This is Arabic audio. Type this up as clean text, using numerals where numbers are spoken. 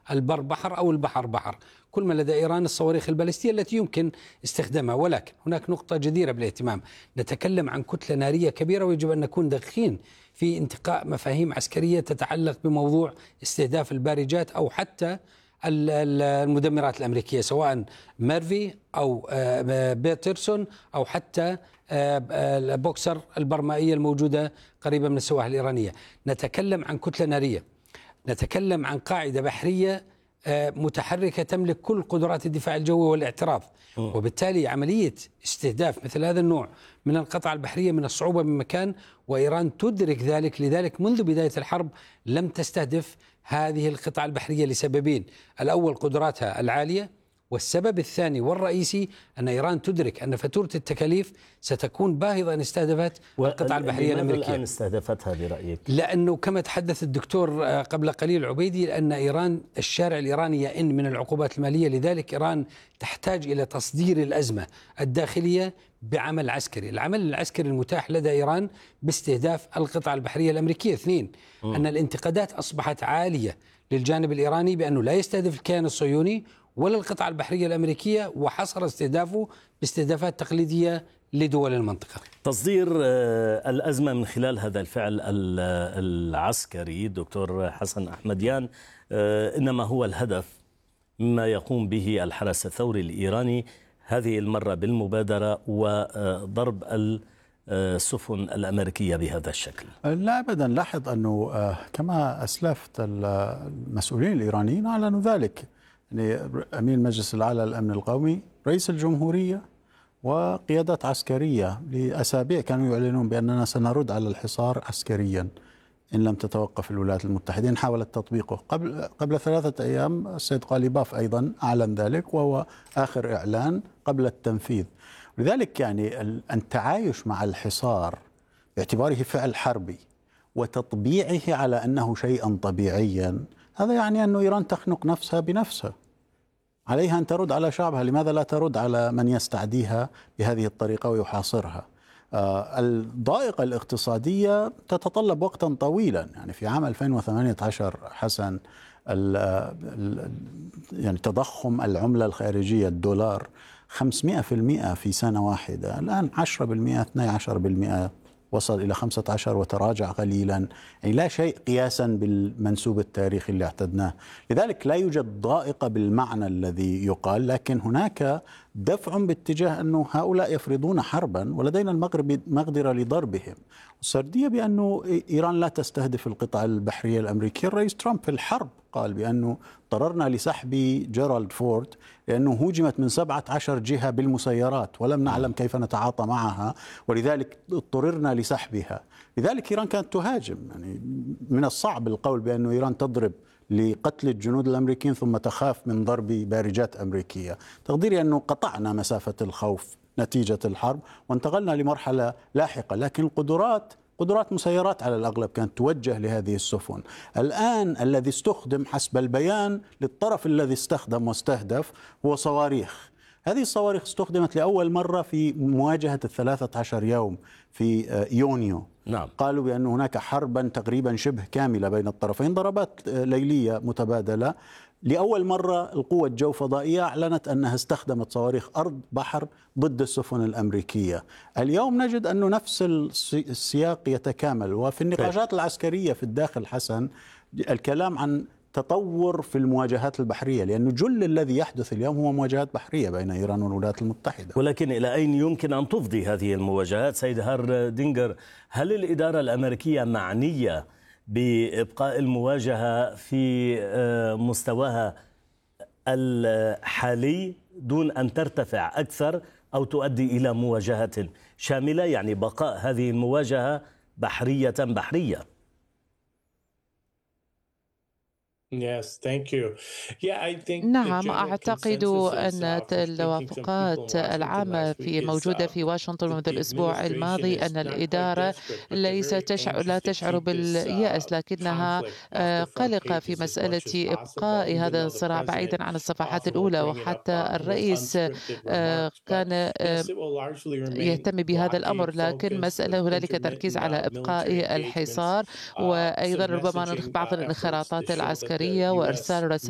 البر بحر أو البحر بحر، كل ما لدى إيران الصواريخ البالستية التي يمكن استخدامها. ولكن هناك نقطة جديرة بالاهتمام، نتكلم عن كتلة نارية كبيرة، ويجب أن نكون دقيقين في انتقاء مفاهيم عسكرية تتعلق بموضوع استهداف البارجات أو حتى المدمرات الأمريكية، سواء ميرفي أو بيترسون أو حتى البوكسر البرمائية الموجودة قريبة من السواحل الإيرانية. نتكلم عن كتلة نارية، نتكلم عن قاعدة بحرية متحركة تملك كل قدرات الدفاع الجوي والاعتراض، وبالتالي عملية استهداف مثل هذا النوع من القطع البحرية من الصعوبة بمكان، وإيران تدرك ذلك. لذلك منذ بداية الحرب لم تستهدف هذه القطع البحرية لسببين: الأول قدراتها العالية، والسبب الثاني والرئيسي أن إيران تدرك أن فاتورة التكاليف ستكون باهظة إن استهدفت القطع البحرية الأمريكية. الآن استهدفتها برأيك؟ لأنه كما تحدث الدكتور قبل قليل عبيدي، لأن إيران الشارع الإيراني يئن من العقوبات المالية، لذلك إيران تحتاج إلى تصدير الأزمة الداخلية بعمل عسكري. العمل العسكري المتاح لدى إيران باستهداف القطع البحرية الأمريكية. اثنين، أن الانتقادات أصبحت عالية للجانب الإيراني بأنه لا يستهدف الكيان الصهيوني ولا القطع البحرية الأمريكية، وحصر استهدافه باستهدافات تقليدية لدول المنطقة. تصدير الأزمة من خلال هذا الفعل العسكري دكتور حسن أحمديان إنما هو الهدف مما يقوم به الحرس الثوري الإيراني هذه المرة بالمبادرة وضرب السفن الأمريكية بهذا الشكل؟ لا أبدا. لاحظ أنه كما أسلفت المسؤولين الإيرانيين أعلنوا ذلك، يعني أمين المجلس الأعلى للأمن القومي، رئيس الجمهورية، وقيادات عسكرية لأسابيع كانوا يعلنون بأننا سنرد على الحصار عسكريا إن لم تتوقف الولايات المتحدة. حاولت تطبيقه قبل 3 أيام. السيد قاليباف أيضا أعلن ذلك، وهو آخر إعلان قبل التنفيذ. لذلك يعني التعايش مع الحصار باعتباره فعل حربي وتطبيعه على أنه شيئا طبيعيا، هذا يعني أن إيران تخنق نفسها بنفسها. عليها أن ترد على شعبها، لماذا لا ترد على من يستعديها بهذه الطريقة ويحاصرها؟ الضائقة الاقتصادية تتطلب وقتا طويلا. يعني في عام 2018 حسن يعني تضخم العملة الخارجية الدولار 500% في سنة واحدة. الآن 10%، 12%، وصل إلى 15 وتراجع قليلا. يعني لا شيء قياسا بالمنسوب التاريخي اللي اعتدناه. لذلك لا يوجد ضائقة بالمعنى الذي يقال، لكن هناك دفع باتجاه أنه هؤلاء يفرضون حربا ولدينا المغرب مقدرة لضربهم. السردية بأنه إيران لا تستهدف القطع البحرية الأمريكية. الرئيس ترامب في الحرب قال بأنه اضطررنا لسحب جيرالد فورد لأنه هوجمت من 17 جهة بالمسيرات ولم نعلم كيف نتعاطى معها، ولذلك اضطررنا لسحبها. لذلك إيران كانت تهاجم. يعني من الصعب القول بأنه إيران تضرب لقتل الجنود الأمريكيين ثم تخاف من ضرب بارجات أمريكية. تقديري أنه قطعنا مسافة الخوف نتيجة الحرب وانتقلنا لمرحلة لاحقة، لكن قدرات مسيرات على الأغلب كانت توجه لهذه السفن. الآن الذي استخدم حسب البيان للطرف الذي استخدم واستهدف هو صواريخ. هذه الصواريخ استخدمت لأول مرة في مواجهة 13 يوم في يونيو. نعم. قالوا بأن هناك حربا تقريبا شبه كاملة بين الطرفين، ضربات ليلية متبادلة. لأول مرة القوة الجو فضائية أعلنت أنها استخدمت صواريخ أرض بحر ضد السفن الأمريكية. اليوم نجد أنه نفس السياق يتكامل. وفي النقاشات العسكرية في الداخل حسن الكلام عن تطور في المواجهات البحرية، لأنه جل الذي يحدث اليوم هو مواجهات بحرية بين إيران والولايات المتحدة. ولكن إلى أين يمكن أن تفضي هذه المواجهات؟ سيد هاردينجر، هل الإدارة الأمريكية معنية بإبقاء المواجهة في مستواها الحالي دون أن ترتفع أكثر أو تؤدي إلى مواجهة شاملة، يعني بقاء هذه المواجهة بحرية؟ نعم، أعتقد أن التوافقات العامة موجودة في واشنطن منذ الأسبوع الماضي أن الإدارة لا تشعر باليأس، لكنها قلقة في مسألة إبقاء هذا الصراع بعيدا عن الصفحات الأولى. وحتى الرئيس كان يهتم بهذا الأمر، لكن مسألة هنالك تركيز على إبقاء الحصار، وأيضا ربما بعض الانخراطات العسكرية وإرسال رسائل